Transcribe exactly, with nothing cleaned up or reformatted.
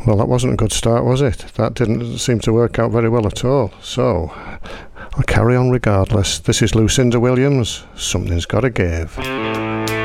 Well, that wasn't a good start, was it? That didn't seem to work out very well at all. So, I'll carry on regardless. This is Lucinda Williams. Something's Gotta Give.